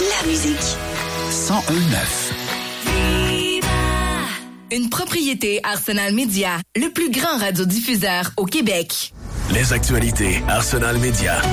La musique. 101.9. Une propriété Arsenal Media, le plus grand radiodiffuseur au Québec. Les actualités Arsenal Media.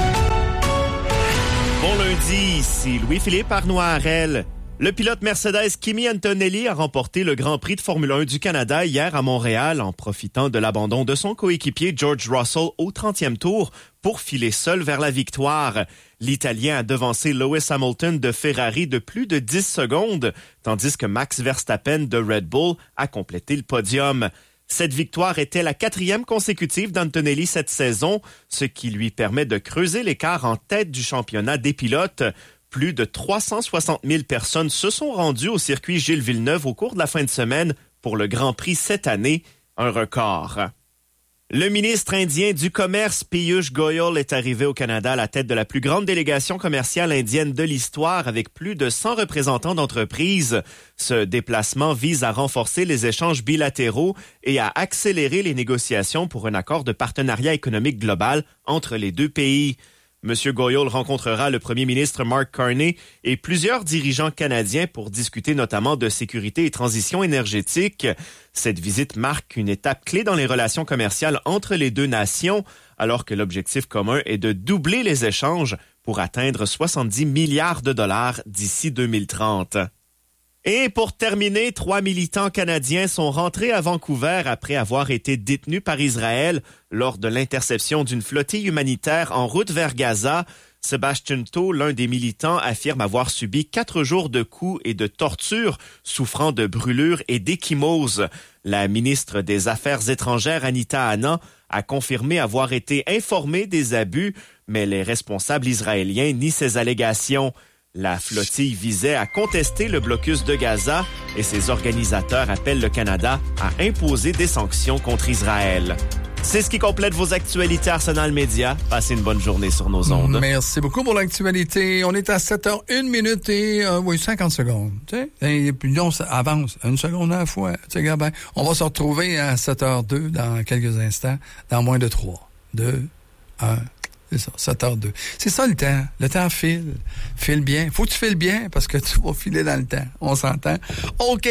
Bon lundi, ici Louis-Philippe Arnois-Harel. Le pilote Mercedes Kimi Antonelli a remporté le Grand Prix de Formule 1 du Canada hier à Montréal en profitant de l'abandon de son coéquipier George Russell au 30e tour pour filer seul vers la victoire. L'Italien a devancé Lewis Hamilton de Ferrari de plus de 10 secondes, tandis que Max Verstappen de Red Bull a complété le podium. Cette victoire était la 4e consécutive d'Antonelli cette saison, ce qui lui permet de creuser l'écart en tête du championnat des pilotes. Plus de 360 000 personnes se sont rendues au circuit Gilles Villeneuve au cours de la fin de semaine pour le Grand Prix cette année, un record. Le ministre indien du Commerce, Piyush Goyal, est arrivé au Canada à la tête de la plus grande délégation commerciale indienne de l'histoire avec plus de 100 représentants d'entreprises. Ce déplacement vise à renforcer les échanges bilatéraux et à accélérer les négociations pour un accord de partenariat économique global entre les deux pays. M. Goyal rencontrera le premier ministre Mark Carney et plusieurs dirigeants canadiens pour discuter notamment de sécurité et transition énergétique. Cette visite marque une étape clé dans les relations commerciales entre les deux nations, alors que l'objectif commun est de doubler les échanges pour atteindre 70 milliards de dollars d'ici 2030. Et pour terminer, 3 militants canadiens sont rentrés à Vancouver après avoir été détenus par Israël lors de l'interception d'une flottille humanitaire en route vers Gaza. Sébastien Tau, l'un des militants, affirme avoir subi 4 jours de coups et de tortures, souffrant de brûlures et d'échymoses. La ministre des Affaires étrangères, Anita Anand, a confirmé avoir été informée des abus, mais les responsables israéliens nient ces allégations. La flottille visait à contester le blocus de Gaza et ses organisateurs appellent le Canada à imposer des sanctions contre Israël. C'est ce qui complète vos actualités Arsenal Media. Passez une bonne journée sur nos ondes. Merci beaucoup pour l'actualité. On est à 7h01 et 50 secondes. Tu sais? Et puis on avance une seconde à la fois. Tu sais, ben, on va se retrouver à 7h02 dans quelques instants, dans moins de 3, 2, 1... C'est ça, 7h02. C'est ça le temps. Le temps file. File bien. Faut que tu files bien parce que tu vas filer dans le temps. On s'entend? OK.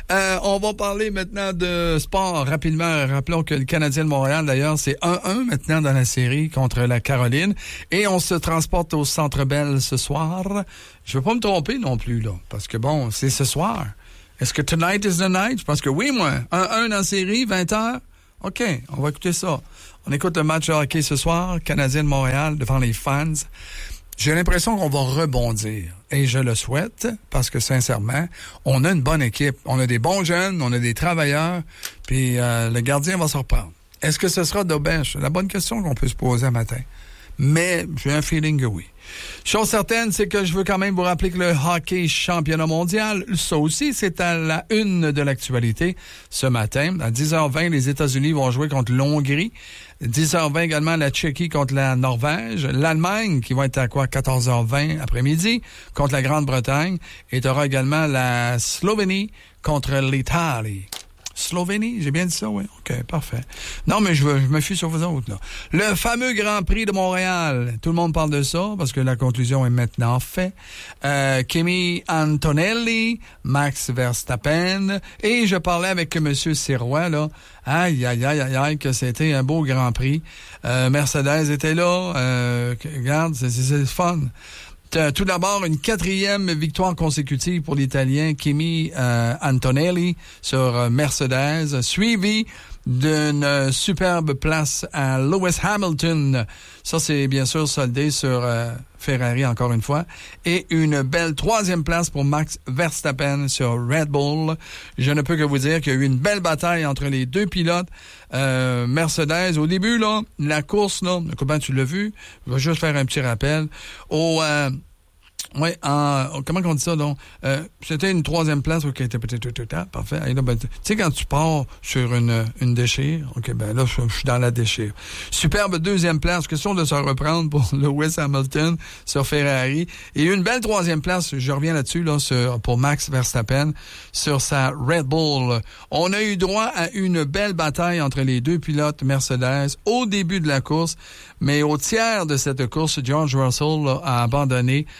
On va parler maintenant de sport rapidement. Rappelons que le Canadien de Montréal, d'ailleurs, c'est 1-1 maintenant dans la série contre la Caroline. Et on se transporte au Centre Bell ce soir. Je veux pas me tromper non plus, là. Parce que bon, c'est ce soir. Est-ce que tonight is the night? Je pense que oui, moi. 1-1 dans la série, 20h. OK. On va écouter ça. On écoute le match de hockey ce soir, Canadien de Montréal, devant les fans. J'ai l'impression qu'on va rebondir. Et je le souhaite, parce que sincèrement, on a une bonne équipe. On a des bons jeunes, on a des travailleurs, puis le gardien va se reprendre. Est-ce que ce sera Dobèche? La bonne question qu'on peut se poser un matin. Mais j'ai un feeling que oui. Chose certaine, c'est que je veux quand même vous rappeler que le hockey championnat mondial, ça aussi, c'est à la une de l'actualité ce matin. À 10h20, les États-Unis vont jouer contre l'Hongrie. 10h20 également, la Tchéquie contre la Norvège. L'Allemagne, qui va être à 14h20 après-midi, contre la Grande-Bretagne. Et tu auras également la Slovénie contre l'Italie. Slovénie, j'ai bien dit ça, oui. OK, parfait. Non, mais je me fie sur vous autres, là. Le fameux Grand Prix de Montréal. Tout le monde parle de ça, parce que la conclusion est maintenant faite. Kimi Antonelli, Max Verstappen, et je parlais avec M. Sirois, là. Aïe, que c'était un beau Grand Prix. Mercedes était là. Regarde, c'est le fun. Tout d'abord, une 4e victoire consécutive pour l'Italien Kimi Antonelli sur Mercedes, suivi d'une superbe place à Lewis Hamilton. Ça, c'est bien sûr soldé sur Ferrari, encore une fois. Et une belle 3e place pour Max Verstappen sur Red Bull. Je ne peux que vous dire qu'il y a eu une belle bataille entre les deux pilotes. Mercedes, au début, là, la course, là, comment tu l'as vu? Je vais juste faire un petit rappel. Comment on dit ça, donc? C'était une 3e place, OK, parfait. Et là, ben, tu sais, quand tu pars sur une déchire, OK, ben là, je suis dans la déchire. Superbe 2e place, question de se reprendre pour Lewis Hamilton sur Ferrari. Et une belle 3e place, je reviens là-dessus, là, pour Max Verstappen, sur sa Red Bull. On a eu droit à une belle bataille entre les deux pilotes Mercedes au début de la course, mais au tiers de cette course, George Russell là, a abandonné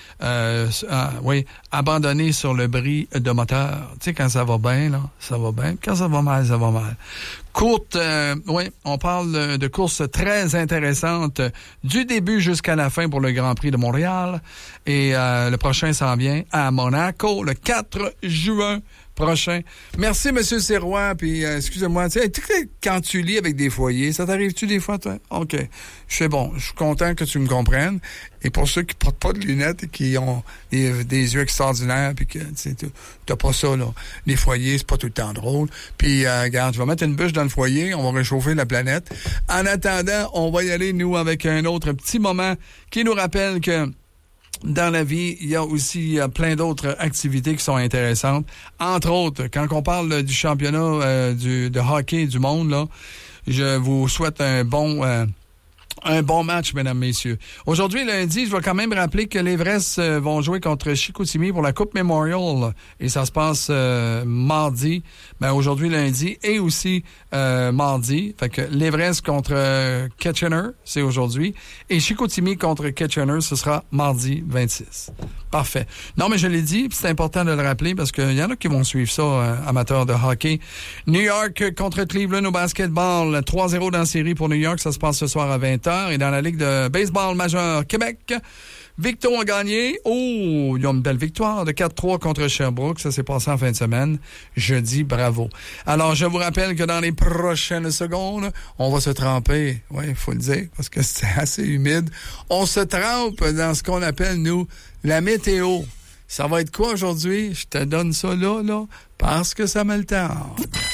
abandonner sur le bris de moteur. Tu sais, quand ça va bien, là, ça va bien. Quand ça va mal, ça va mal. Courte, on parle de courses très intéressantes du début jusqu'à la fin pour le Grand Prix de Montréal. Et le prochain s'en vient à Monaco, le 4 juin prochain. Merci, M. Sirois. Puis, excusez-moi, tu sais, quand tu lis avec des foyers, ça t'arrive-tu des fois, toi? OK. Je suis content que tu me comprennes. Et pour ceux qui portent pas de lunettes et qui ont des yeux extraordinaires, puis que, tu sais, t'as pas ça, là. Les foyers, c'est pas tout le temps drôle. Puis, regarde, je vais mettre une bûche dans le foyer, on va réchauffer la planète. En attendant, on va y aller, nous, avec un autre petit moment qui nous rappelle que dans la vie, il y a aussi plein d'autres activités qui sont intéressantes. Entre autres, quand on parle du championnat de hockey du monde, là, je vous souhaite un bon match, mesdames, messieurs. Aujourd'hui, lundi, je vais quand même rappeler que l'Everest vont jouer contre Chicoutimi pour la Coupe Memorial. Et ça se passe mardi. Aujourd'hui, lundi, et aussi mardi. Fait que l'Everest contre Kitchener, c'est aujourd'hui. Et Chicoutimi contre Kitchener, ce sera mardi 26. Parfait. Non, mais je l'ai dit, c'est important de le rappeler parce qu'il y en a qui vont suivre ça, amateurs de hockey. New York contre Cleveland au basketball. 3-0 dans la série pour New York. Ça se passe ce soir à 20h. Et dans la Ligue de baseball majeur Québec, Victo a gagné. Oh, ils ont une belle victoire de 4-3 contre Sherbrooke. Ça s'est passé en fin de semaine. Je dis bravo. Alors, je vous rappelle que dans les prochaines secondes, on va se tremper. Oui, il faut le dire, parce que c'est assez humide. On se trempe dans ce qu'on appelle, nous, la météo. Ça va être quoi aujourd'hui? Je te donne ça là, parce que ça me le tente.